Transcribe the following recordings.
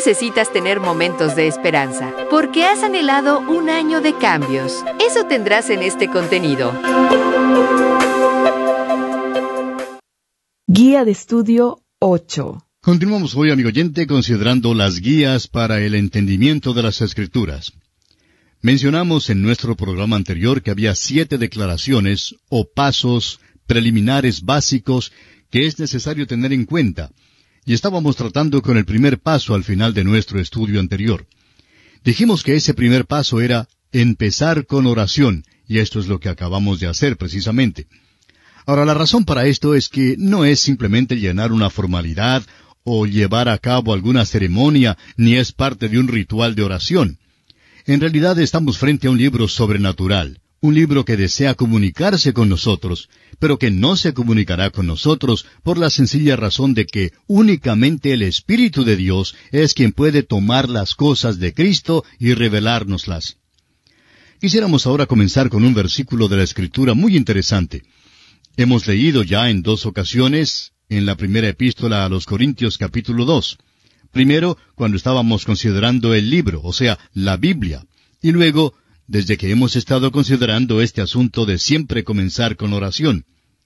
necesitas tener momentos de esperanza, porque has anhelado un año de cambios. Eso tendrás en este contenido. Guía de estudio 8. Continuamos hoy, amigo oyente, considerando las guías para el entendimiento de las Escrituras. Mencionamos en nuestro programa anterior que había 7 declaraciones o pasos preliminares básicos que es necesario tener en cuenta, y estábamos tratando con el primer paso al final de nuestro estudio anterior. Dijimos que ese primer paso era empezar con oración, y esto es lo que acabamos de hacer precisamente. Ahora, la razón para esto es que no es simplemente llenar una formalidad o llevar a cabo alguna ceremonia, ni es parte de un ritual de oración. En realidad estamos frente a un libro sobrenatural, un libro que desea comunicarse con nosotros, pero que no se comunicará con nosotros por la sencilla razón de que únicamente el Espíritu de Dios es quien puede tomar las cosas de Cristo y revelárnoslas. Quisiéramos ahora comenzar con un versículo de la Escritura muy interesante. Hemos leído ya en 2 ocasiones en la primera epístola a los Corintios capítulo 2. Primero, cuando estábamos considerando el libro, o sea, la Biblia. Y luego, desde que hemos estado considerando este asunto de siempre comenzar con oración.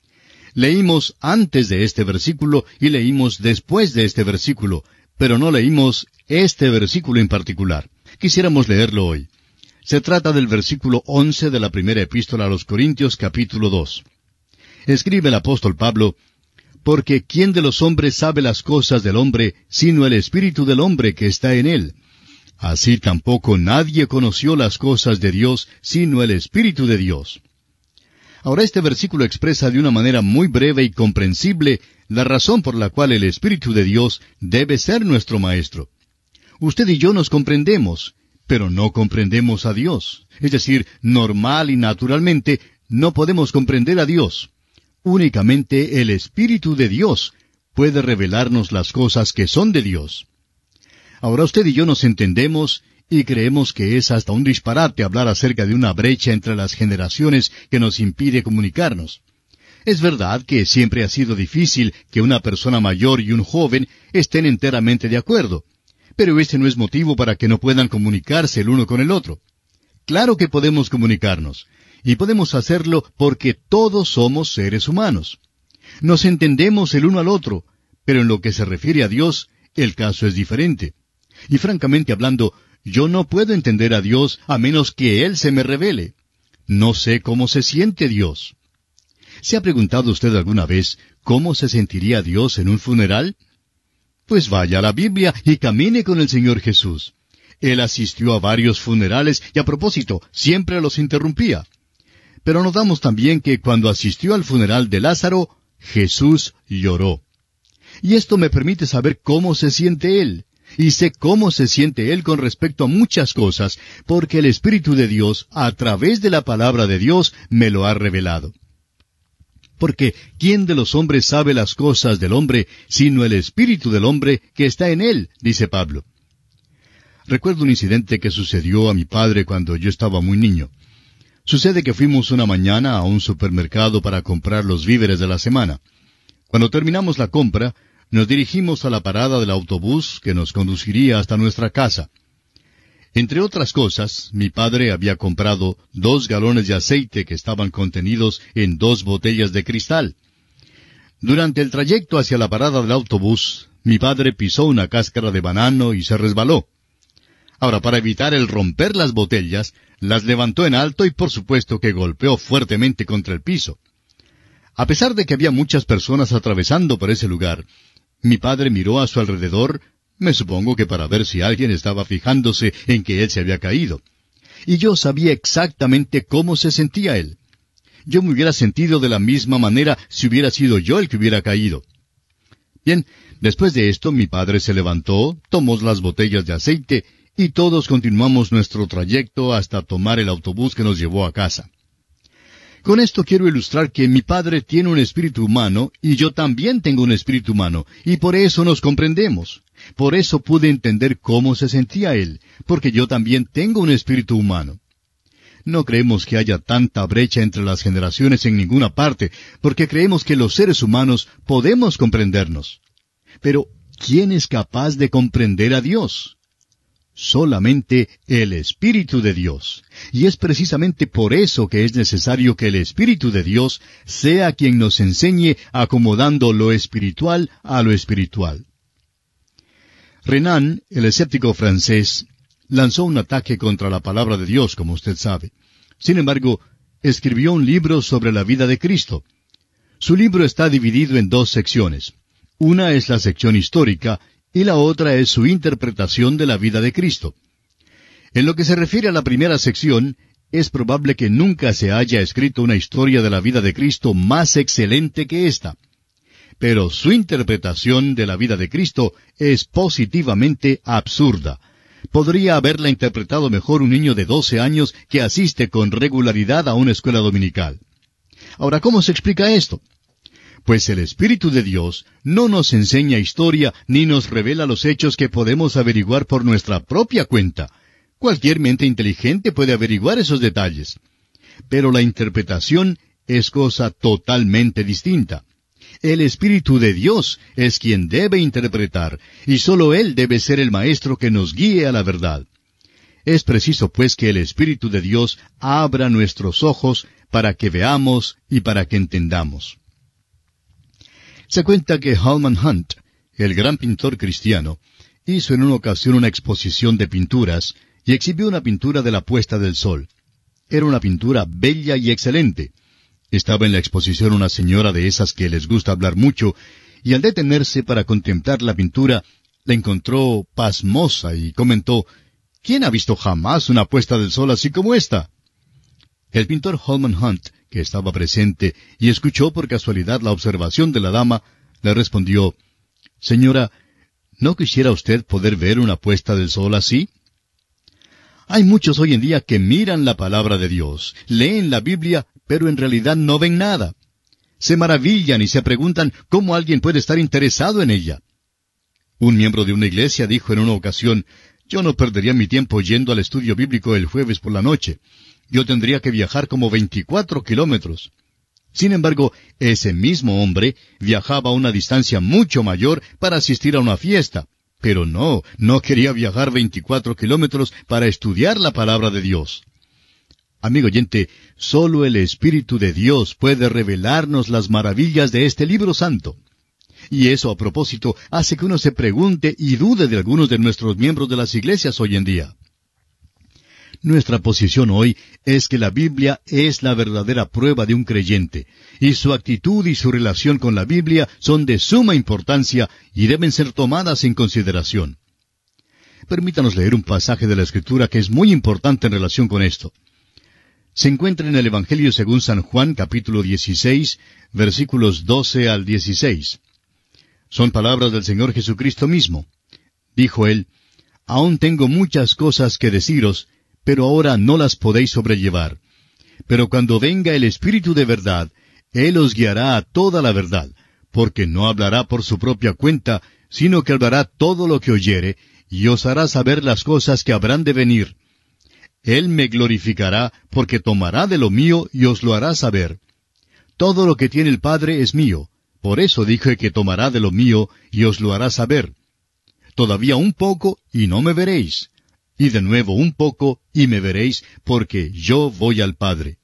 Leímos antes de este versículo y leímos después de este versículo, pero no leímos este versículo en particular. Quisiéramos leerlo hoy. Se trata del versículo 11 de la primera epístola a los Corintios capítulo 2. Escribe el apóstol Pablo: porque ¿quién de los hombres sabe las cosas del hombre, sino el espíritu del hombre que está en él? Así tampoco nadie conoció las cosas de Dios, sino el Espíritu de Dios. Ahora este versículo expresa de una manera muy breve y comprensible la razón por la cual el Espíritu de Dios debe ser nuestro Maestro. Usted y yo nos comprendemos, pero no comprendemos a Dios. Es decir, normal y naturalmente, no podemos comprender a Dios. Únicamente el Espíritu de Dios puede revelarnos las cosas que son de Dios. Ahora usted y yo nos entendemos y creemos que es hasta un disparate hablar acerca de una brecha entre las generaciones que nos impide comunicarnos. Es verdad que siempre ha sido difícil que una persona mayor y un joven estén enteramente de acuerdo, pero este no es motivo para que no puedan comunicarse el uno con el otro. Claro que podemos comunicarnos. Y podemos hacerlo porque todos somos seres humanos. Nos entendemos el uno al otro, pero en lo que se refiere a Dios, el caso es diferente. Y francamente hablando, yo no puedo entender a Dios a menos que Él se me revele. No sé cómo se siente Dios. ¿Se ha preguntado usted alguna vez cómo se sentiría Dios en un funeral? Pues vaya a la Biblia y camine con el Señor Jesús. Él asistió a varios funerales y a propósito, siempre los interrumpía. Pero notamos también que cuando asistió al funeral de Lázaro, Jesús lloró. Y esto me permite saber cómo se siente Él. Y sé cómo se siente Él con respecto a muchas cosas, porque el Espíritu de Dios, a través de la palabra de Dios, me lo ha revelado. Porque ¿quién de los hombres sabe las cosas del hombre, sino el Espíritu del hombre que está en él?, dice Pablo. Recuerdo un incidente que sucedió a mi padre cuando yo estaba muy niño. Sucede que fuimos una mañana a un supermercado para comprar los víveres de la semana. Cuando terminamos la compra, nos dirigimos a la parada del autobús que nos conduciría hasta nuestra casa. Entre otras cosas, mi padre había comprado 2 galones de aceite que estaban contenidos en 2 botellas de cristal. Durante el trayecto hacia la parada del autobús, mi padre pisó una cáscara de banano y se resbaló. Ahora, para evitar el romper las botellas, las levantó en alto y por supuesto que golpeó fuertemente contra el piso. A pesar de que había muchas personas atravesando por ese lugar, mi padre miró a su alrededor, me supongo que para ver si alguien estaba fijándose en que él se había caído. Y yo sabía exactamente cómo se sentía él. Yo me hubiera sentido de la misma manera si hubiera sido yo el que hubiera caído. Bien, después de esto mi padre se levantó, tomó las botellas de aceite, y todos continuamos nuestro trayecto hasta tomar el autobús que nos llevó a casa. Con esto quiero ilustrar que mi padre tiene un espíritu humano y yo también tengo un espíritu humano, y por eso nos comprendemos. Por eso pude entender cómo se sentía él, porque yo también tengo un espíritu humano. No creemos que haya tanta brecha entre las generaciones en ninguna parte, porque creemos que los seres humanos podemos comprendernos. Pero ¿quién es capaz de comprender a Dios? Solamente el Espíritu de Dios. Y es precisamente por eso que es necesario que el Espíritu de Dios sea quien nos enseñe acomodando lo espiritual a lo espiritual. Renan, el escéptico francés, lanzó un ataque contra la palabra de Dios, como usted sabe. Sin embargo, escribió un libro sobre la vida de Cristo. Su libro está dividido en dos secciones. Una es la sección histórica y la otra es su interpretación de la vida de Cristo. En lo que se refiere a la primera sección, es probable que nunca se haya escrito una historia de la vida de Cristo más excelente que esta. Pero su interpretación de la vida de Cristo es positivamente absurda. Podría haberla interpretado mejor un niño de 12 años que asiste con regularidad a una escuela dominical. Ahora, ¿cómo se explica esto? Pues el Espíritu de Dios no nos enseña historia ni nos revela los hechos que podemos averiguar por nuestra propia cuenta. Cualquier mente inteligente puede averiguar esos detalles. Pero la interpretación es cosa totalmente distinta. El Espíritu de Dios es quien debe interpretar, y sólo Él debe ser el maestro que nos guíe a la verdad. Es preciso, pues, que el Espíritu de Dios abra nuestros ojos para que veamos y para que entendamos. Se cuenta que Holman Hunt, el gran pintor cristiano, hizo en una ocasión una exposición de pinturas y exhibió una pintura de la puesta del sol. Era una pintura bella y excelente. Estaba en la exposición una señora de esas que les gusta hablar mucho, y al detenerse para contemplar la pintura, la encontró pasmosa y comentó, ¿quién ha visto jamás una puesta del sol así como esta? El pintor Holman Hunt, que estaba presente y escuchó por casualidad la observación de la dama, le respondió, «Señora, ¿no quisiera usted poder ver una puesta del sol así?» Hay muchos hoy en día que miran la palabra de Dios, leen la Biblia, pero en realidad no ven nada. Se maravillan y se preguntan cómo alguien puede estar interesado en ella. Un miembro de una iglesia dijo en una ocasión, «Yo no perdería mi tiempo yendo al estudio bíblico el jueves por la noche. Yo tendría que viajar como 24 kilómetros. Sin embargo, ese mismo hombre viajaba a una distancia mucho mayor para asistir a una fiesta. Pero no quería viajar 24 kilómetros para estudiar la palabra de Dios. Amigo oyente, solo el Espíritu de Dios puede revelarnos las maravillas de este libro santo. Y eso, a propósito, hace que uno se pregunte y dude de algunos de nuestros miembros de las iglesias hoy en día. Nuestra posición hoy es que la Biblia es la verdadera prueba de un creyente, y su actitud y su relación con la Biblia son de suma importancia y deben ser tomadas en consideración. Permítanos leer un pasaje de la Escritura que es muy importante en relación con esto. Se encuentra en el Evangelio según San Juan, capítulo 16, versículos 12 al 16. Son palabras del Señor Jesucristo mismo. Dijo Él, «Aún tengo muchas cosas que deciros, pero ahora no las podéis sobrellevar. Pero cuando venga el Espíritu de verdad, Él os guiará a toda la verdad, porque no hablará por su propia cuenta, sino que hablará todo lo que oyere, y os hará saber las cosas que habrán de venir. Él me glorificará, porque tomará de lo mío y os lo hará saber. Todo lo que tiene el Padre es mío, por eso dije que tomará de lo mío y os lo hará saber. Todavía un poco y no me veréis. Y de nuevo un poco, y me veréis, porque yo voy al Padre».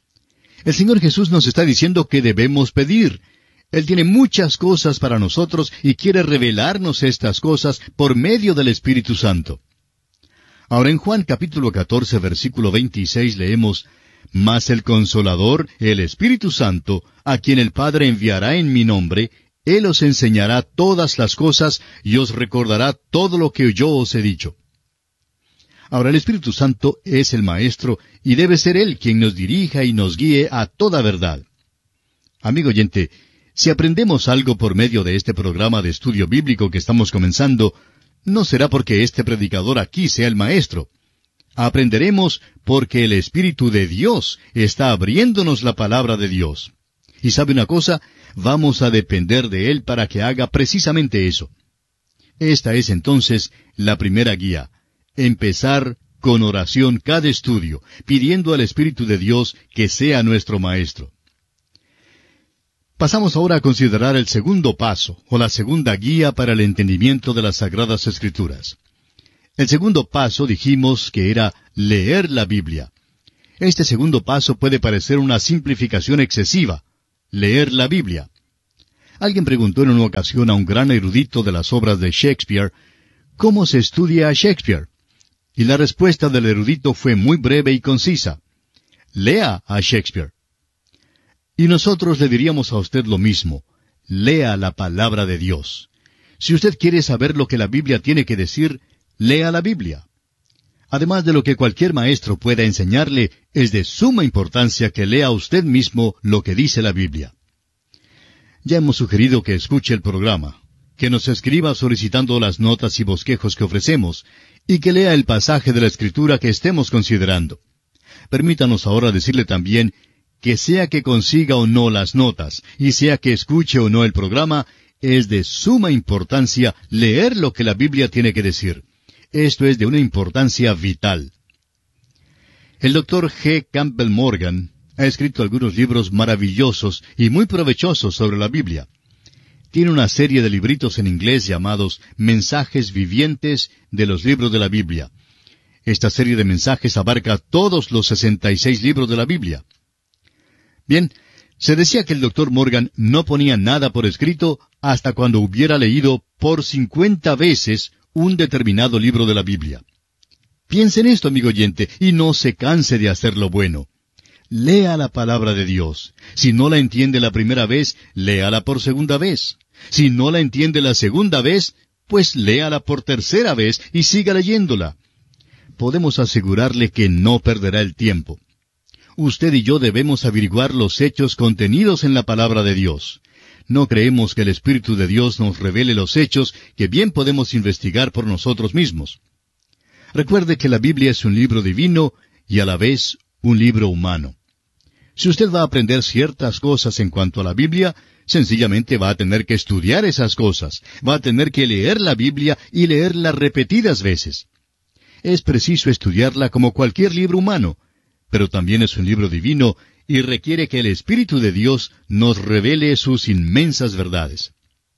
El Señor Jesús nos está diciendo que debemos pedir. Él tiene muchas cosas para nosotros y quiere revelarnos estas cosas por medio del Espíritu Santo. Ahora en Juan capítulo 14, versículo 26 leemos, «Mas el Consolador, el Espíritu Santo, a quien el Padre enviará en mi nombre, Él os enseñará todas las cosas y os recordará todo lo que yo os he dicho». Ahora el Espíritu Santo es el Maestro y debe ser Él quien nos dirija y nos guíe a toda verdad. Amigo oyente, si aprendemos algo por medio de este programa de estudio bíblico que estamos comenzando, no será porque este predicador aquí sea el Maestro. Aprenderemos porque el Espíritu de Dios está abriéndonos la palabra de Dios. Y ¿sabe una cosa? Vamos a depender de Él para que haga precisamente eso. Esta es entonces la primera guía. Empezar con oración cada estudio, pidiendo al Espíritu de Dios que sea nuestro Maestro. Pasamos ahora a considerar el segundo paso, o la segunda guía para el entendimiento de las Sagradas Escrituras. El segundo paso dijimos que era leer la Biblia. Este segundo paso puede parecer una simplificación excesiva, leer la Biblia. Alguien preguntó en una ocasión a un gran erudito de las obras de Shakespeare, ¿cómo se estudia a Shakespeare? Y la respuesta del erudito fue muy breve y concisa. Lea a Shakespeare. Y nosotros le diríamos a usted lo mismo. Lea la palabra de Dios. Si usted quiere saber lo que la Biblia tiene que decir, lea la Biblia. Además de lo que cualquier maestro pueda enseñarle, es de suma importancia que lea usted mismo lo que dice la Biblia. Ya hemos sugerido que escuche el programa, que nos escriba solicitando las notas y bosquejos que ofrecemos, y que lea el pasaje de la Escritura que estemos considerando. Permítanos ahora decirle también que sea que consiga o no las notas, y sea que escuche o no el programa, es de suma importancia leer lo que la Biblia tiene que decir. Esto es de una importancia vital. El Dr. G. Campbell Morgan ha escrito algunos libros maravillosos y muy provechosos sobre la Biblia. Tiene una serie de libritos en inglés llamados Mensajes Vivientes de los Libros de la Biblia. Esta serie de mensajes abarca todos los 66 libros de la Biblia. Bien, se decía que el Dr. Morgan no ponía nada por escrito hasta cuando hubiera leído por 50 veces un determinado libro de la Biblia. Piense en esto, amigo oyente, y no se canse de hacer lo bueno. Lea la palabra de Dios. Si no la entiende la primera vez, léala por segunda vez. Si no la entiende la segunda vez, pues léala por tercera vez y siga leyéndola. Podemos asegurarle que no perderá el tiempo. Usted y yo debemos averiguar los hechos contenidos en la palabra de Dios. No creemos que el Espíritu de Dios nos revele los hechos que bien podemos investigar por nosotros mismos. Recuerde que la Biblia es un libro divino y a la vez un libro humano. Si usted va a aprender ciertas cosas en cuanto a la Biblia, sencillamente va a tener que estudiar esas cosas, va a tener que leer la Biblia y leerla repetidas veces. Es preciso estudiarla como cualquier libro humano, pero también es un libro divino y requiere que el Espíritu de Dios nos revele sus inmensas verdades.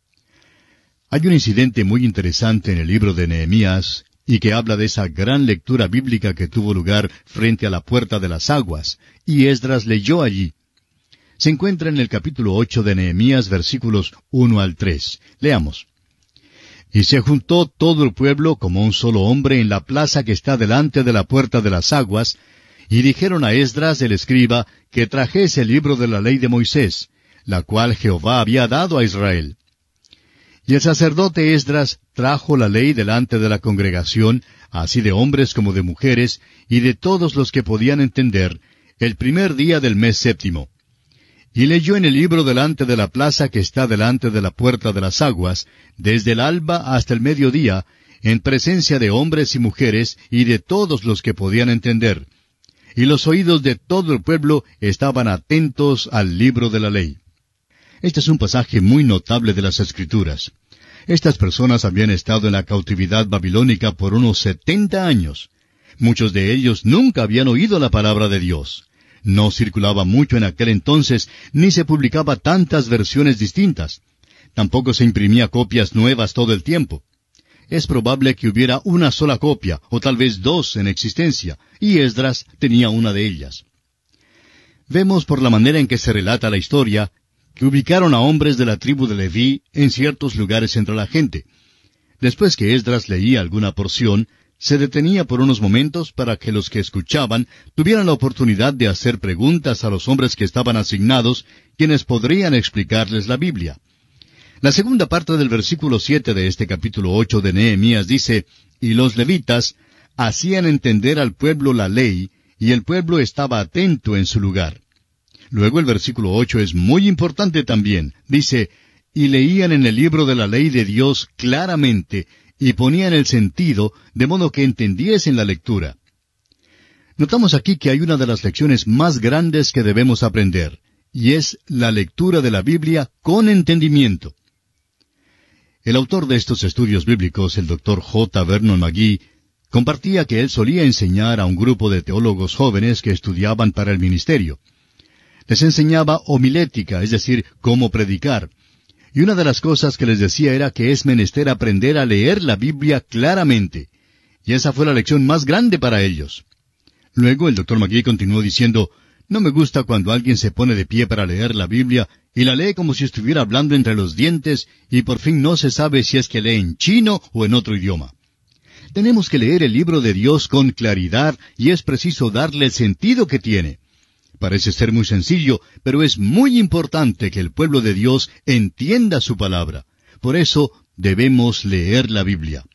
Hay un incidente muy interesante en el libro de Nehemías, y que habla de esa gran lectura bíblica que tuvo lugar frente a la puerta de las aguas, y Esdras leyó allí. Se encuentra en el capítulo 8 de Nehemías, versículos 1 al 3. Leamos. Y se juntó todo el pueblo como un solo hombre en la plaza que está delante de la puerta de las aguas, y dijeron a Esdras el escriba que trajese el libro de la ley de Moisés, la cual Jehová había dado a Israel. Y el sacerdote Esdras trajo la ley delante de la congregación, así de hombres como de mujeres, y de todos los que podían entender, el primer día del mes séptimo. Y leyó en el libro delante de la plaza que está delante de la puerta de las aguas, desde el alba hasta el mediodía, en presencia de hombres y mujeres, y de todos los que podían entender. Y los oídos de todo el pueblo estaban atentos al libro de la ley. Este es un pasaje muy notable de las Escrituras. Estas personas habían estado en la cautividad babilónica por unos 70 años. Muchos de ellos nunca habían oído la palabra de Dios. No circulaba mucho en aquel entonces, ni se publicaba tantas versiones distintas. Tampoco se imprimía copias nuevas todo el tiempo. Es probable que hubiera una sola copia, o tal vez dos en existencia, y Esdras tenía una de ellas. Vemos por la manera en que se relata la historia, que ubicaron a hombres de la tribu de Leví en ciertos lugares entre la gente. Después que Esdras leía alguna porción, se detenía por unos momentos para que los que escuchaban tuvieran la oportunidad de hacer preguntas a los hombres que estaban asignados, quienes podrían explicarles la Biblia. La segunda parte del versículo 7 de este capítulo 8 de Nehemías dice, y los levitas hacían entender al pueblo la ley, y el pueblo estaba atento en su lugar. Luego el versículo 8 es muy importante también. Dice, y leían en el libro de la ley de Dios claramente, y ponían el sentido, de modo que entendiesen la lectura. Notamos aquí que hay una de las lecciones más grandes que debemos aprender, y es la lectura de la Biblia con entendimiento. El autor de estos estudios bíblicos, el Dr. J. Vernon McGee, compartía que él solía enseñar a un grupo de teólogos jóvenes que estudiaban para el ministerio. Les enseñaba homilética, es decir, cómo predicar. Y una de las cosas que les decía era que es menester aprender a leer la Biblia claramente. Y esa fue la lección más grande para ellos. Luego el Dr. McGee continuó diciendo, no me gusta cuando alguien se pone de pie para leer la Biblia y la lee como si estuviera hablando entre los dientes y por fin no se sabe si es que lee en chino o en otro idioma. Tenemos que leer el libro de Dios con claridad y es preciso darle el sentido que tiene. Parece ser muy sencillo, pero es muy importante que el pueblo de Dios entienda su palabra. Por eso debemos leer la Biblia.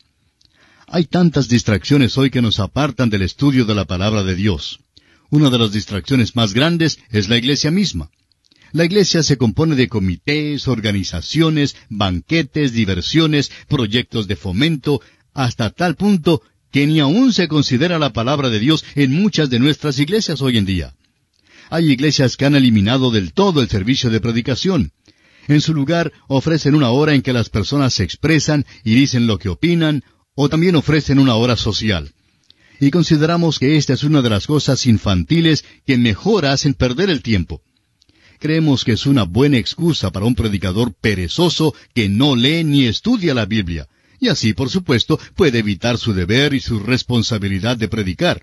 Hay tantas distracciones hoy que nos apartan del estudio de la palabra de Dios. Una de las distracciones más grandes es la iglesia misma. La iglesia se compone de comités, organizaciones, banquetes, diversiones, proyectos de fomento, hasta tal punto que ni aún se considera la palabra de Dios en muchas de nuestras iglesias hoy en día. Hay iglesias que han eliminado del todo el servicio de predicación. En su lugar ofrecen una hora en que las personas se expresan y dicen lo que opinan, o también ofrecen una hora social. Y consideramos que esta es una de las cosas infantiles que mejor hacen perder el tiempo. Creemos que es una buena excusa para un predicador perezoso que no lee ni estudia la Biblia, y así, por supuesto, puede evitar su deber y su responsabilidad de predicar.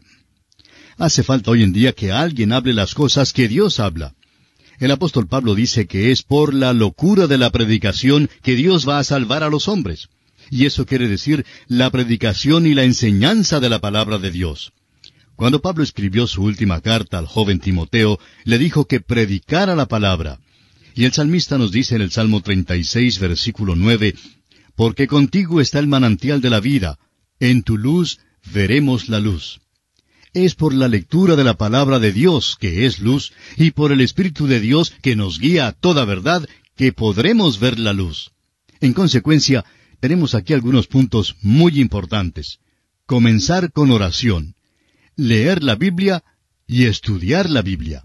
Hace falta hoy en día que alguien hable las cosas que Dios habla. El apóstol Pablo dice que es por la locura de la predicación que Dios va a salvar a los hombres. Y eso quiere decir la predicación y la enseñanza de la palabra de Dios. Cuando Pablo escribió su última carta al joven Timoteo, le dijo que predicara la palabra. Y el salmista nos dice en el Salmo 36, versículo 9, «Porque contigo está el manantial de la vida, en tu luz veremos la luz». Es por la lectura de la palabra de Dios, que es luz, y por el Espíritu de Dios, que nos guía a toda verdad, que podremos ver la luz. En consecuencia, tenemos aquí algunos puntos muy importantes. Comenzar con oración, leer la Biblia y estudiar la Biblia.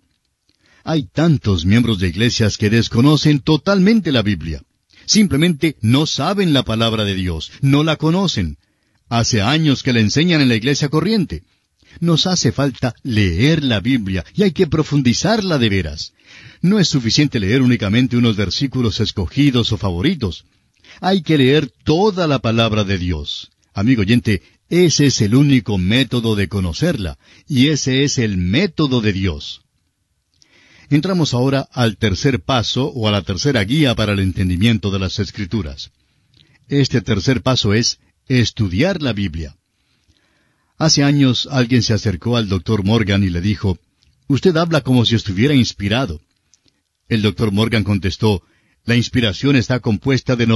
Hay tantos miembros de iglesias que desconocen totalmente la Biblia. Simplemente no saben la palabra de Dios, no la conocen. Hace años que la enseñan en la iglesia corriente. Nos hace falta leer la Biblia y hay que profundizarla de veras. No es suficiente leer únicamente unos versículos escogidos o favoritos. Hay que leer toda la palabra de Dios. Amigo oyente, ese es el único método de conocerla, y ese es el método de Dios. Entramos ahora al tercer paso o a la tercera guía para el entendimiento de las Escrituras. Este tercer paso es estudiar la Biblia. Hace años alguien se acercó al Dr. Morgan y le dijo, «Usted habla como si estuviera inspirado». El Dr. Morgan contestó, «La inspiración está compuesta de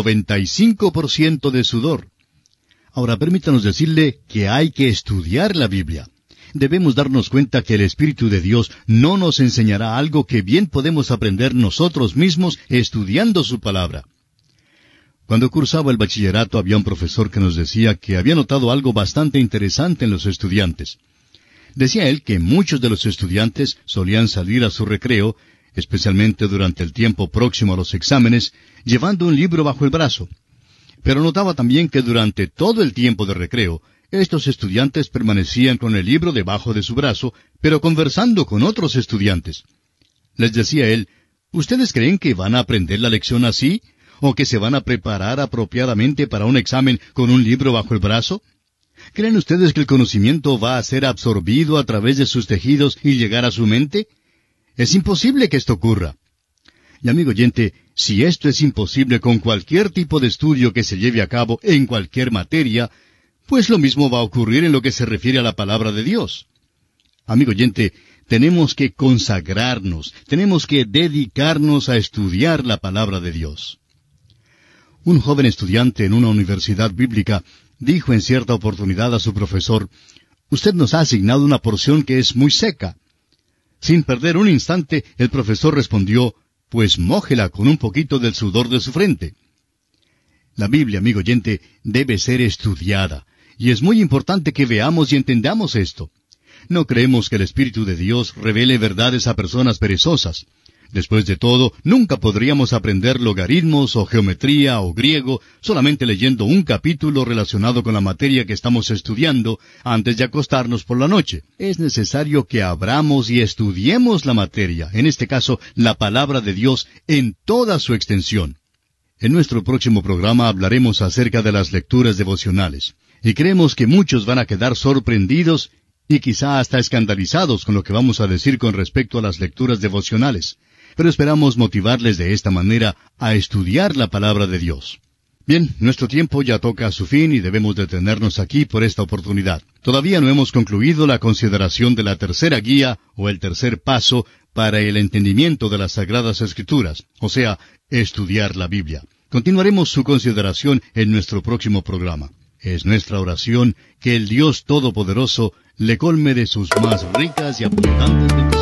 95% de sudor». Ahora permítanos decirle que hay que estudiar la Biblia. Debemos darnos cuenta que el Espíritu de Dios no nos enseñará algo que bien podemos aprender nosotros mismos estudiando su palabra. Cuando cursaba el bachillerato había un profesor que nos decía que había notado algo bastante interesante en los estudiantes. Decía él que muchos de los estudiantes solían salir a su recreo, especialmente durante el tiempo próximo a los exámenes, llevando un libro bajo el brazo. Pero notaba también que durante todo el tiempo de recreo, estos estudiantes permanecían con el libro debajo de su brazo, pero conversando con otros estudiantes. Les decía él, ¿ustedes creen que van a aprender la lección así? ¿O que se van a preparar apropiadamente para un examen con un libro bajo el brazo? ¿Creen ustedes que el conocimiento va a ser absorbido a través de sus tejidos y llegar a su mente? Es imposible que esto ocurra. Y amigo oyente, si esto es imposible con cualquier tipo de estudio que se lleve a cabo en cualquier materia, pues lo mismo va a ocurrir en lo que se refiere a la palabra de Dios. Amigo oyente, tenemos que consagrarnos, tenemos que dedicarnos a estudiar la palabra de Dios. Un joven estudiante en una universidad bíblica dijo en cierta oportunidad a su profesor, «Usted nos ha asignado una porción que es muy seca». Sin perder un instante, el profesor respondió, «Pues mójela con un poquito del sudor de su frente». La Biblia, amigo oyente, debe ser estudiada, y es muy importante que veamos y entendamos esto. No creemos que el Espíritu de Dios revele verdades a personas perezosas. Después de todo, nunca podríamos aprender logaritmos o geometría o griego solamente leyendo un capítulo relacionado con la materia que estamos estudiando antes de acostarnos por la noche. Es necesario que abramos y estudiemos la materia, en este caso, la palabra de Dios en toda su extensión. En nuestro próximo programa hablaremos acerca de las lecturas devocionales, y creemos que muchos van a quedar sorprendidos y quizá hasta escandalizados con lo que vamos a decir con respecto a las lecturas devocionales. Pero esperamos motivarles de esta manera a estudiar la palabra de Dios. Bien, nuestro tiempo ya toca a su fin y debemos detenernos aquí por esta oportunidad. Todavía no hemos concluido la consideración de la tercera guía o el tercer paso para el entendimiento de las Sagradas Escrituras, o sea, estudiar la Biblia. Continuaremos su consideración en nuestro próximo programa. Es nuestra oración que el Dios Todopoderoso le colme de sus más ricas y abundantes bendiciones.